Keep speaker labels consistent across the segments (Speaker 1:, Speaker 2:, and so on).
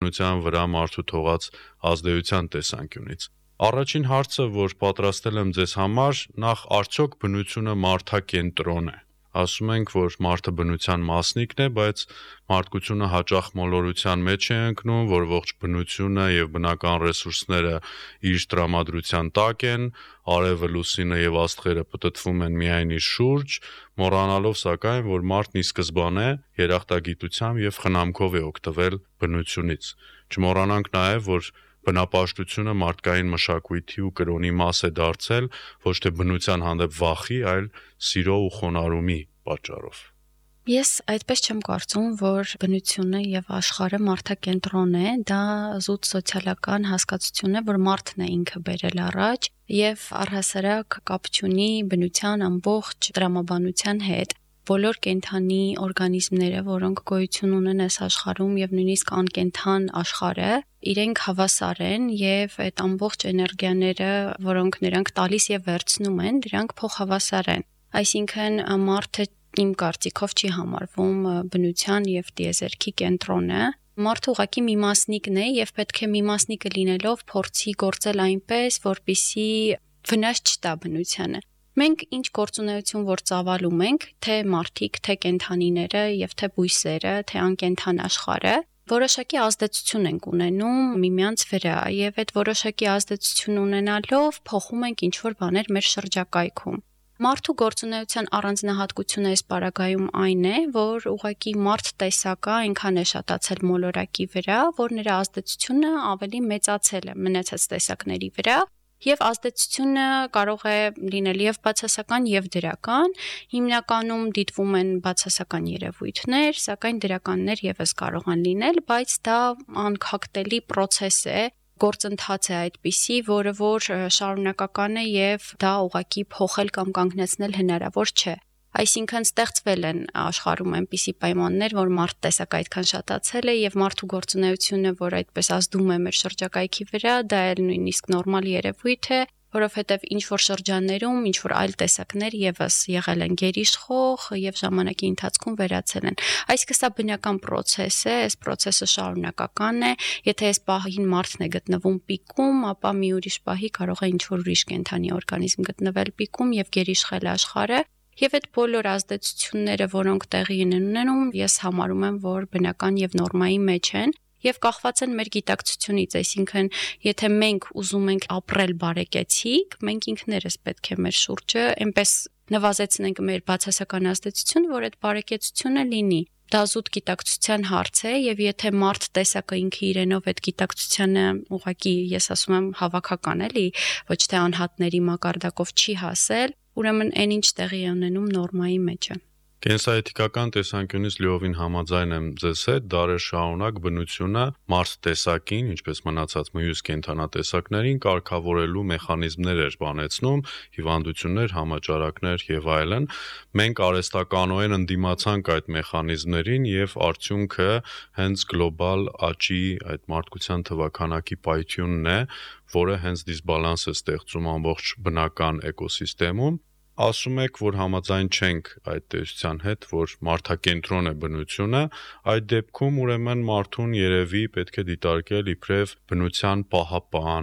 Speaker 1: բնության վրա մարդու թողած ազդեցության տեսանկյունից։ Առաջին հարցը, որ պատրաստել եմ ձեզ համար, նախ արդյոք բնությունը մարդակենտրոն է։ Ասում ենք, որ մարդը բնության մասնիկն է, բայց մարդկությունը հաճախ մոլորության մեջ է ընկնում, որ ողջ բնությունը եւ բնական ռեսուրսները իր տրամադրության տակ են, արևը, լուսինը եւ աստղերը պտտվում են միայն իր շուրջ, մոռանալով սակայն, որ մարդն ի սկզբանե երախտագիտությամբ եւ խնամքով է օգտվել բնությունից։ Չմոռանանք նաեւ, որ բնապաշտությունը մարդկային մշակույթի ու կրոնի մաս է դարձել ոչ թե բնության հանդեպ վախի, այլ սիրո ու խոնարհումի պատճառով։
Speaker 2: Ես այդպես չեմ կարծում, որ բնությունը եւ աշխարհը մարդակենտրոն է, դա զուտ սոցիալական հասկացություն է, որ մարդն է ինքը բերել առաջ եւ առհասարակ կապ չունի բնության ամբողջ տրամաբանության հետ։ Բոլոր կենդանի օրգանիզմները, որոնք գոյություն ունեն այս աշխարհում եւ նույնիսկ անկենդան աշխարհը, իրենք հավասար են եւ այդ ամբողջ էներգիաները, որոնք նրանք տալիս եւ վերցնում են, դրանք փոխհավասար են։ Այսինքն մարդը իմ կարծիքով չի համարվում բնության եւ տիեզերքի կենտրոնը։ Մարդը ուղղակի մի մասնիկն է եւ պետք է մի մասնիկը լինելով փորձի գործել այնպես, որպիսի վնաս չտա բնությանը։ Մենք ինչ գործունեություն որ ծավալում ենք, թե մարդիկ, թե կենդանիները եւ թե բույսերը, թե անկենդան աշխարհը, որոշակի ազդեցություն ենք ունենում միմյանց վրա եւ այդ որոշակի ազդեցություն ունենալով փոխում ենք ինչ-որ բաներ մեր շրջակայքում։ Մարդու գործունեության առանձնահատկությունը այս պարագայում այն է, որ ուղղակի մարդ տեսակը այնքան է շատացել մոլորակի վրա, որ նրա ազդեցությունը ավելի մեծացել է մնացած տեսակների վրա, եւ ազդեցությունը կարող է լինել եւ բացասական եւ դրական, հիմնականում դիտվում են բացասական երևույթներ, սակայն դրականներ եւս կարող են լինել, բայց դա անքակտելի process է, գործընթաց է այդպիսի, որը որ շարունակական է եւ դա ուղղակի փոխել կամ կանգնեցնել հնարավոր չէ։ Այսինքն ստեղծվել են աշխարհում այնպիսի պայմաններ, որ մարդ տեսակ այդքան շատացել է եւ մարդու գործունեությունը, որ այդպես ազդում է մեր շրջակայքի վրա, դա էլ նույնիսկ նորմալ երևույթ է, որովհետեւ ինչ որ շրջաններում, ինչ որ այլ տեսակներ եւս եղել են գերիշխող եւ ժամանակի ընթացքում վերացել են։ Այսինքն սա բնական process է, այս process-ը շարունակական է, եթե այս պահին մարդն է գտնվում պիկում, ապա մի ուրիշ պահի կարող է ինչ որ ուրիշ կենդանի օրգանիզմ գտնվել պիկում եւ գերիշխել աշխարհը։ Եվ այդ բոլոր ազդեցությունները, որոնք տեղի են ունենում, ես համարում եմ, որ բնական եւ նորմայի մեջ են եւ կախված են մեր գիտակցությունից, այսինքն եթե մենք ուզում ենք ապրել բարեկեցիկ, մենք ինքներս պետք է մեր շուրջը այնպես նվազեցնենք մեր բացասական ազդեցությունը, որ այդ բարեկեցությունը լինի։ Դա զուտ գիտակցության հարց է եւ եթե մարդ տեսակը ինքը իրենով այդ գիտակցությանը ուղղակի ես ասում եմ հավաքական էլի, ոչ թե անհատների մակարդակով չի հասել, ուրեմն այն ինչ տեղի է ունենում նորմայի մեջ է։
Speaker 1: Կենսաէթիկական տեսանկյունից լիովին համաձայն եմ ձեզ հետ, դարեր շարունակ բնությունը մարդ տեսակին, ինչպես մնացած մյուս կենդանատեսակներին կարգավորելու մեխանիզմներ էր բանեցնում, հիվանդություններ, համաճարակներ եւ այլն։ Մենք արհեստականորեն ընդդիմացանք այդ մեխանիզմներին եւ արդյունքը հենց գլոբալ աճի այդ մարդկության թվաքանակի պայթյունն է, որը հենց դիսբալանս է ստեղծում ամբողջ բնական էկոսիստեմում։ Ասում եք, որ համաձայն չենք այդ տեսության հետ, որ մարդակենտրոն է բնությունը, այդ դեպքում ուրեմն մարդուն երևի պետք է դիտարկել իբրև բնության պահապան,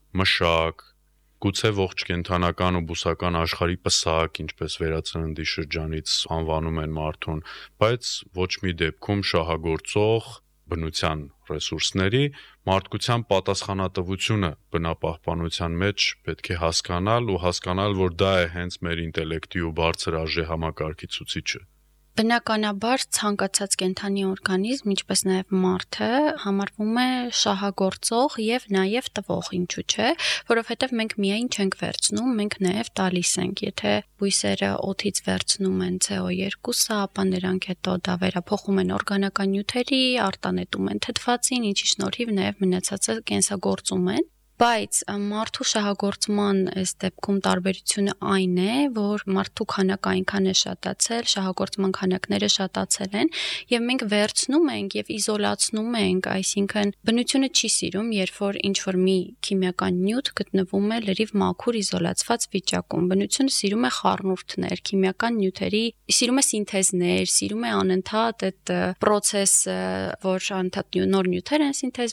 Speaker 1: մշակ, գուցե ողջ կենդանական ու բուսական աշխարհի պսակ, ինչպես վերածննդի շրջանից անվանում են մարդուն, բայց ոչ մի դեպքում շահագործող բնության ռեսուրսների մարդկության պատասխանատվությունը բնապահպանության մեջ պետք է հասկանալ, որ դա է հենց մեր ինտելեկտի ու բարձր արժե համակարգի ցուցիչը։
Speaker 2: Բնականաբար ցանկացած կենդանի օրգանիզմ, ինչպես նաև մարդը, համարվում է շահագործող եւ նաև տվող, ինչու՞ չէ, որովհետեւ մենք միայն չենք վերցնում, մենք նաև տալիս ենք։ Եթե բույսերը օդից վերցնում են CO2-ը, ապա նրանք հետո դա վերափոխում են օրգանական նյութերի, արտանետում են թթվածին, ինչի շնորհիվ նաև մնացածը կենսագործում են։ Բայց մարդու շահագործման այս դեպքում տարբերությունը այն է, որ մարդու քանակը այնքան է շատացել, շահագործման քանակները շատացել են եւ մենք վերցնում ենք եւ իզոլացնում ենք, այսինքն բնությունը չի սիրում, երբ որ ինչ-որ մի քիմիական նյութ գտնվում է լրիվ մաքուր իզոլացված վիճակում։ Բնությունը սիրում է խառնուրդներ, քիմիական նյութերի, սիրում է սինթեզներ, սիրում է անընդհատ այդ process-ը, որ անընդհատ նոր նյութեր են